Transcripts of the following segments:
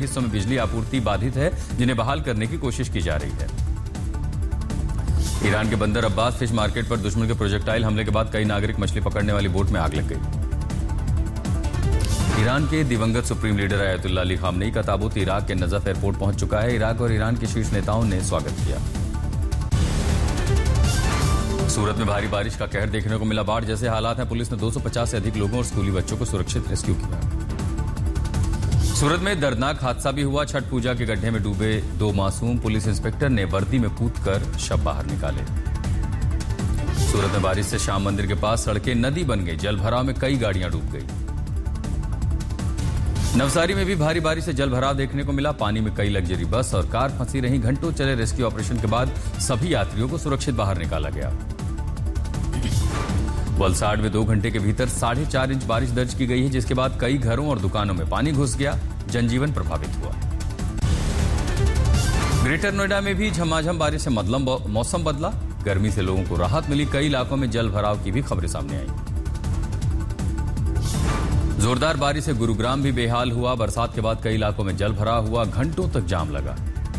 हिस्सों में बिजली आपूर्ति बाधित है, जिन्हें बहाल करने की कोशिश की जा रही है। ईरान के बंदर अब्बास फिश मार्केट पर दुश्मन के प्रोजेक्टाइल हमले के बाद कई नागरिक मछली पकड़ने वाली बोट में आग लग गई। ईरान के दिवंगत सुप्रीम लीडर अयतुल्ला अली खामनेई का ताबूत इराक के नजफ एयरपोर्ट पहुंच चुका है। इराक और ईरान के शीर्ष नेताओं ने स्वागत किया। सूरत में भारी बारिश का कहर देखने को मिला। बाढ़ जैसे हालात हैं, पुलिस ने 250 से अधिक लोगों और स्कूली बच्चों को सुरक्षित रेस्क्यू किया। सूरत में दर्दनाक हादसा भी हुआ। छठ पूजा के गड्ढे में डूबे 2 मासूम। पुलिस इंस्पेक्टर ने वर्दी में कूदकर शव बाहर निकाले। सूरत में बारिश से श्याम मंदिर के पास सड़कें नदी बन गई। जलभराव में कई गाड़ियां डूब गई। नवसारी में भी भारी बारिश से जलभराव देखने को मिला। पानी में कई लग्जरी बस और कार फंसी रहीं। घंटों चले रेस्क्यू ऑपरेशन के बाद सभी यात्रियों को सुरक्षित बाहर निकाला गया। वलसाड में 2 घंटे के भीतर 4.5 इंच बारिश दर्ज की गई है, जिसके बाद कई घरों और दुकानों में पानी घुस गया। जनजीवन प्रभावित हुआ। ग्रेटर नोएडा में भी झमाझम बारिश से मौसम बदला। गर्मी से लोगों को राहत मिली। कई इलाकों में जल भराव की भी खबरें सामने आई। जोरदार बारिश से गुरुग्राम भी बेहाल हुआ। बरसात के बाद कई इलाकों में जल भरा हुआ। घंटों तक जाम लगा।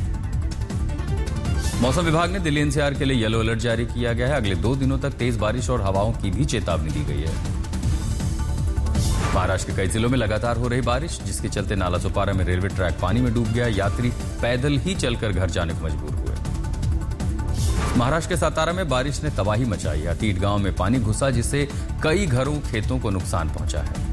मौसम विभाग ने दिल्ली एनसीआर के लिए येलो अलर्ट जारी किया गया है। अगले 2 दिनों तक तेज बारिश और हवाओं की भी चेतावनी दी गई है। महाराष्ट्र के कई जिलों में लगातार हो रही बारिश, जिसके चलते नाला सोपारा में रेलवे ट्रैक पानी में डूब गया। यात्री पैदल ही चलकर घर जाने को मजबूर हुए। महाराष्ट्र के सातारा में बारिश ने तबाही मचाई। अतीट गांव में पानी घुसा, जिससे कई घरों खेतों को नुकसान पहुंचा है।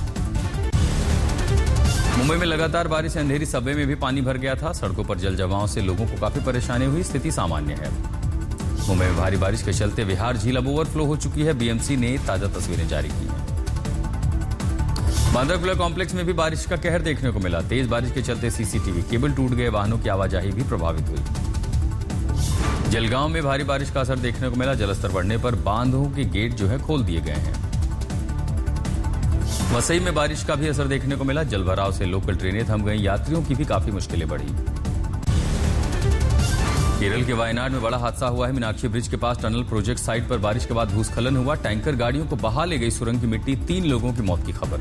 मुंबई में लगातार बारिश से अंधेरी सबवे में भी पानी भर गया था। सड़कों पर जल जमाव से लोगों को काफी परेशानी हुई। स्थिति सामान्य है। मुंबई में भारी बारिश के चलते विहार झील अब ओवरफ्लो हो चुकी है। बीएमसी ने ताजा तस्वीरें जारी की हैं। बांद्रा कॉम्प्लेक्स में भी बारिश का कहर देखने को मिला। तेज बारिश के चलते सीसीटीवी केबल टूट गए। वाहनों की आवाजाही भी प्रभावित हुई। जलगांव में भारी बारिश का असर देखने को मिला। जलस्तर बढ़ने पर बांधों के गेट खोल दिए गए हैं। वसई में बारिश का भी असर देखने को मिला। जलभराव से लोकल ट्रेनें थम गई। यात्रियों की भी काफी मुश्किलें बढ़ी। केरल के वायनाड में बड़ा हादसा हुआ है। मीनाक्षी ब्रिज के पास टनल प्रोजेक्ट साइट पर बारिश के बाद भूस्खलन हुआ। टैंकर गाड़ियों को बहा ले गई सुरंग की मिट्टी। 3 लोगों की मौत की खबर।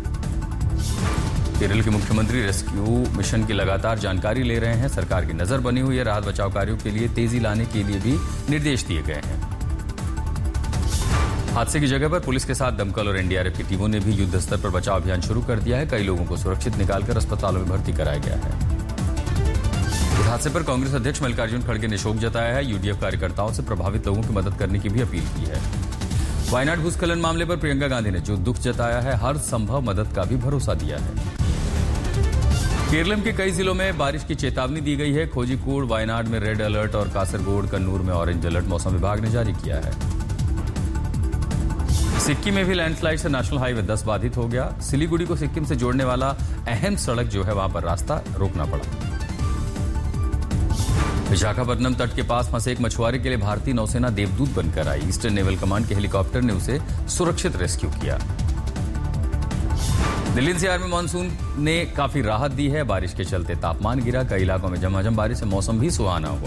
केरल के मुख्यमंत्री रेस्क्यू मिशन की लगातार जानकारी ले रहे हैं। सरकार की नजर बनी हुई है। राहत बचाव कार्यों के लिए तेजी लाने के लिए भी निर्देश दिए गए हैं। हादसे की जगह पर पुलिस के साथ दमकल और एनडीआरएफ की टीमों ने भी युद्ध स्तर पर बचाव अभियान शुरू कर दिया है। कई लोगों को सुरक्षित निकालकर अस्पतालों में भर्ती कराया गया है। इस हादसे पर कांग्रेस अध्यक्ष मल्लिकार्जुन खड़गे ने शोक जताया है। यूडीएफ कार्यकर्ताओं से प्रभावित लोगों की मदद करने की भी अपील की है। वायनाड भूस्खलन मामले पर प्रियंका गांधी ने जो दुख जताया है, हर संभव मदद का भी भरोसा दिया है। केरल के कई जिलों में बारिश की चेतावनी दी गई है। कोझिकोड, वायनाड में रेड अलर्ट और कासरगोड, कन्नूर में ऑरेंज अलर्ट मौसम विभाग ने जारी किया है। सिक्किम में भी लैंडस्लाइड से नेशनल हाईवे 10 बाधित हो गया। सिलीगुड़ी को सिक्किम से जोड़ने वाला अहम सड़क वहां पर रास्ता रोकना पड़ा। विशाखापट्टनम तट के पास फंसे एक मछुआरे के लिए भारतीय नौसेना देवदूत बनकर आई। ईस्टर्न नेवल कमांड के हेलीकॉप्टर ने उसे सुरक्षित रेस्क्यू किया। दिल्ली एनसीआर में मानसून ने काफी राहत दी है। बारिश के चलते तापमान गिरा। कई इलाकों में झमाझम बारिश से मौसम भी सुहाना हुआ।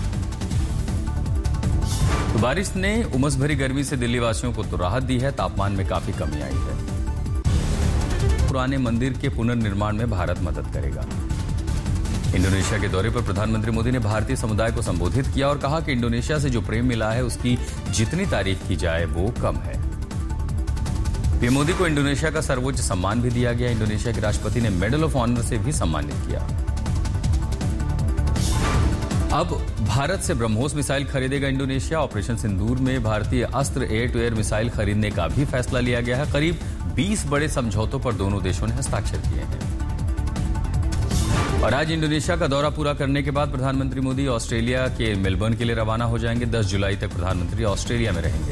तो बारिश ने उमस भरी गर्मी से दिल्ली वासियों को तो राहत दी है। तापमान में काफी कमी आई है। पुराने मंदिर के पुनर्निर्माण में भारत मदद करेगा। इंडोनेशिया के दौरे पर प्रधानमंत्री मोदी ने भारतीय समुदाय को संबोधित किया और कहा कि इंडोनेशिया से जो प्रेम मिला है, उसकी जितनी तारीफ की जाए वो कम है। पीएम मोदी को इंडोनेशिया का सर्वोच्च सम्मान भी दिया गया। इंडोनेशिया के राष्ट्रपति ने मेडल ऑफ ऑनर से भी सम्मानित किया। अब भारत से ब्रह्मोस मिसाइल खरीदेगा इंडोनेशिया। ऑपरेशन सिंदूर में भारतीय अस्त्र एयर टू एयर मिसाइल खरीदने का भी फैसला लिया गया है। करीब 20 बड़े समझौतों पर दोनों देशों ने हस्ताक्षर किए हैं। और आज इंडोनेशिया का दौरा पूरा करने के बाद प्रधानमंत्री मोदी ऑस्ट्रेलिया के मेलबर्न के लिए रवाना हो जाएंगे। 10 जुलाई तक प्रधानमंत्री ऑस्ट्रेलिया में रहेंगे।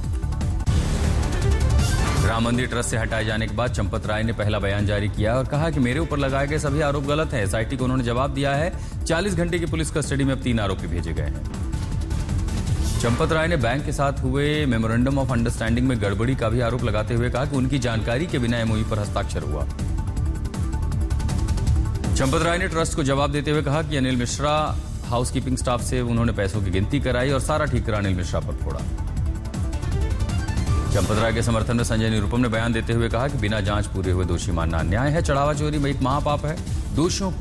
राम मंदिर ट्रस्ट से हटाए जाने के बाद चंपत राय ने पहला बयान जारी किया और कहा कि मेरे ऊपर लगाए गए सभी आरोप गलत हैं। एसआईटी को उन्होंने जवाब दिया है। 40 घंटे की पुलिस कस्टडी में अब 3 आरोपी भेजे गए हैं। चंपत राय ने बैंक के साथ हुए मेमोरेंडम ऑफ अंडरस्टैंडिंग में गड़बड़ी का भी आरोप लगाते हुए कहा कि उनकी जानकारी के बिना एमओयू पर हस्ताक्षर हुआ। चंपत राय ने ट्रस्ट को जवाब देते हुए कहा कि अनिल मिश्रा हाउसकीपिंग स्टाफ से उन्होंने पैसों की गिनती कराई और सारा ठीकरा अनिल मिश्रा पर फोड़ा। चंपत राय के समर्थन में संजय निरुपम ने बयान देते हुए कहा कि बिना जांच पूरे हुए दोषी मानना अन्याय है। चढ़ावा चोरी में एक महापाप है। दोषियों को